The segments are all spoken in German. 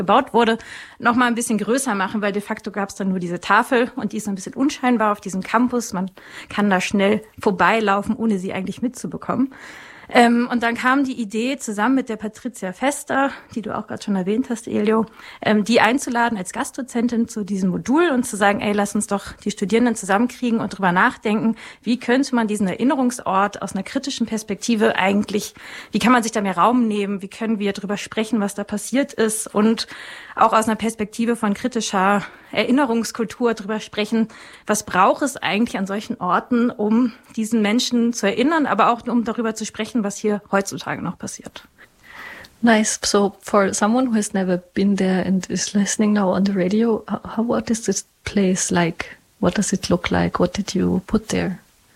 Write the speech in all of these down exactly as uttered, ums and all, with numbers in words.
gebaut wurde, noch mal ein bisschen größer machen, weil de facto gab es dann nur diese Tafel und die ist ein bisschen unscheinbar auf diesem Campus. Man kann da schnell vorbeilaufen, ohne sie eigentlich mitzubekommen. Ähm, und dann kam die Idee, zusammen mit der Patricia Vester, die du auch gerade schon erwähnt hast, Elio, ähm, die einzuladen als Gastdozentin zu diesem Modul und zu sagen, ey, lass uns doch die Studierenden zusammenkriegen und drüber nachdenken, wie könnte man diesen Erinnerungsort aus einer kritischen Perspektive eigentlich, wie kann man sich da mehr Raum nehmen, wie können wir drüber sprechen, was da passiert ist und auch aus einer Perspektive von kritischer Erinnerungskultur drüber sprechen, was braucht es eigentlich an solchen Orten, um diesen Menschen zu erinnern, aber auch um darüber zu sprechen, was hier heutzutage noch passiert. Nice. So for someone who has never been there and is listening now on the radio, how, what is this place like? What does it look like? What did you put there?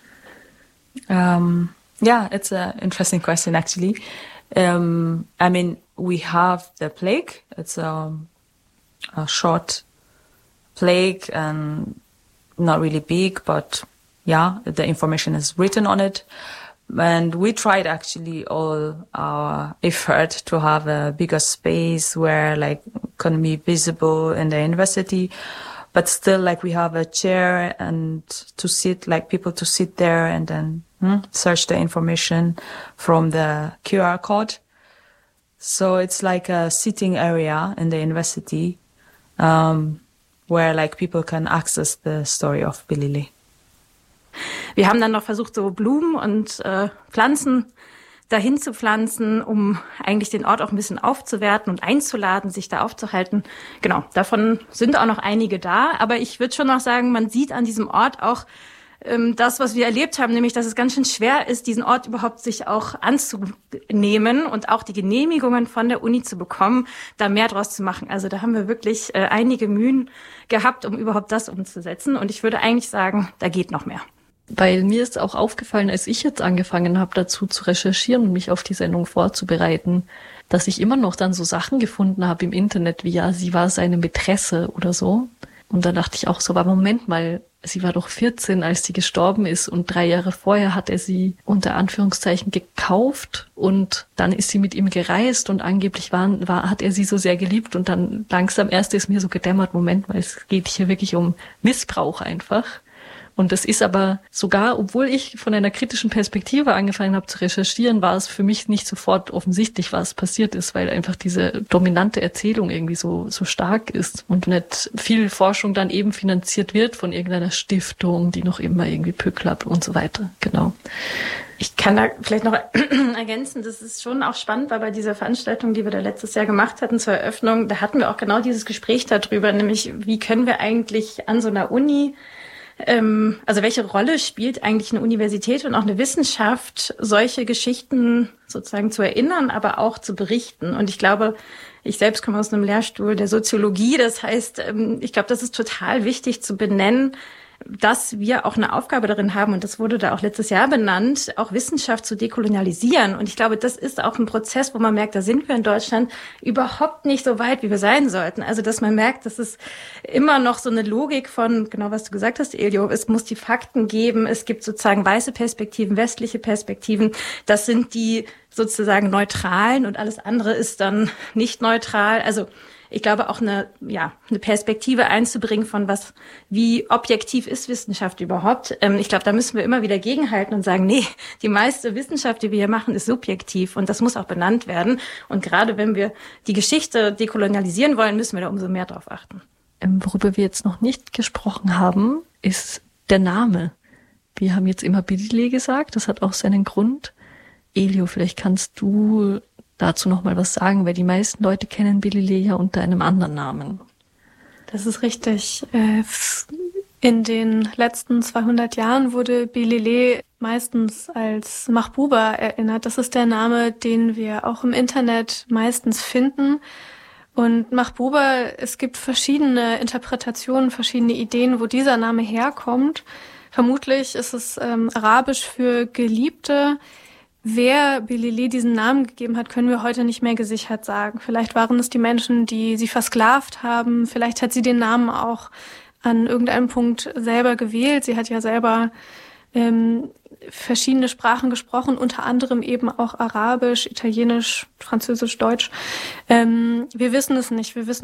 Um, yeah, it's an interesting question, actually. Um, I mean, we have the plaque. It's a, a short plaque and not really big, but yeah, the information is written on it. And we tried actually all our effort to have a bigger space where like can be visible in the university, but still like we have a chair and to sit, like people to sit there and then hmm, search the information from the Q R code. So it's like a sitting area in the university, um, where like people can access the story of Billy Lee. Wir haben dann noch versucht, so Blumen und äh, Pflanzen dahin zu pflanzen, um eigentlich den Ort auch ein bisschen aufzuwerten und einzuladen, sich da aufzuhalten. Genau, davon sind auch noch einige da. Aber ich würde schon noch sagen, man sieht an diesem Ort auch ähm, das, was wir erlebt haben, nämlich, dass es ganz schön schwer ist, diesen Ort überhaupt sich auch anzunehmen und auch die Genehmigungen von der Uni zu bekommen, da mehr draus zu machen. Also da haben wir wirklich äh, einige Mühen gehabt, um überhaupt das umzusetzen. Und ich würde eigentlich sagen, da geht noch mehr. Weil mir ist auch aufgefallen, als ich jetzt angefangen habe, dazu zu recherchieren und mich auf die Sendung vorzubereiten, dass ich immer noch dann so Sachen gefunden habe im Internet, wie ja, sie war seine Mätresse oder so. Und da dachte ich auch so, aber Moment mal, sie war doch vierzehn, als sie gestorben ist und drei Jahre vorher hat er sie unter Anführungszeichen gekauft und dann ist sie mit ihm gereist und angeblich war, war, hat er sie so sehr geliebt und dann langsam erst ist mir so gedämmert, Moment mal, es geht hier wirklich um Missbrauch einfach. Und das ist aber sogar, obwohl ich von einer kritischen Perspektive angefangen habe zu recherchieren, war es für mich nicht sofort offensichtlich, was passiert ist, weil einfach diese dominante Erzählung irgendwie so so stark ist und nicht viel Forschung dann eben finanziert wird von irgendeiner Stiftung, die noch immer irgendwie pückelt und so weiter. Genau. Ich kann da vielleicht noch ergänzen, das ist schon auch spannend, weil bei dieser Veranstaltung, die wir da letztes Jahr gemacht hatten zur Eröffnung, da hatten wir auch genau dieses Gespräch darüber, nämlich wie können wir eigentlich an so einer Uni, ähm, also welche Rolle spielt eigentlich eine Universität und auch eine Wissenschaft, solche Geschichten sozusagen zu erinnern, aber auch zu berichten. Und ich glaube, ich selbst komme aus einem Lehrstuhl der Soziologie, das heißt, ähm, ich glaube, das ist total wichtig zu benennen, dass wir auch eine Aufgabe darin haben, und das wurde da auch letztes Jahr benannt, auch Wissenschaft zu dekolonialisieren. Und ich glaube, das ist auch ein Prozess, wo man merkt, da sind wir in Deutschland überhaupt nicht so weit, wie wir sein sollten. Also, dass man merkt, dass es immer noch so eine Logik von, genau was du gesagt hast, Elio, es muss die Fakten geben, es gibt sozusagen weiße Perspektiven, westliche Perspektiven, das sind die sozusagen neutralen und alles andere ist dann nicht neutral. Also, ich glaube, auch eine, ja, eine Perspektive einzubringen von was, wie objektiv ist Wissenschaft überhaupt. Ähm, ich glaube, da müssen wir immer wieder gegenhalten und sagen, nee, die meiste Wissenschaft, die wir hier machen, ist subjektiv und das muss auch benannt werden. Und gerade wenn wir die Geschichte dekolonialisieren wollen, müssen wir da umso mehr drauf achten. Ähm, worüber wir jetzt noch nicht gesprochen haben, ist der Name. Wir haben jetzt immer Billy Lee gesagt, das hat auch seinen Grund. Elio, vielleicht kannst du dazu noch mal was sagen, weil die meisten Leute kennen Billy Lee ja unter einem anderen Namen. Das ist richtig. In den letzten zweihundert Jahren wurde Billy Lee meistens als Mahbuba erinnert. Das ist der Name, den wir auch im Internet meistens finden. Und Mahbuba, es gibt verschiedene Interpretationen, verschiedene Ideen, wo dieser Name herkommt. Vermutlich ist es ähm, arabisch für Geliebte. Wer Billy Lee diesen Namen gegeben hat, können wir heute nicht mehr gesichert sagen. Vielleicht waren es die Menschen, die sie versklavt haben. Vielleicht hat sie den Namen auch an irgendeinem Punkt selber gewählt. Sie hat ja selber ähm, verschiedene Sprachen gesprochen, unter anderem eben auch Arabisch, Italienisch, Französisch, Deutsch. Ähm, wir wissen es nicht. Wir wissen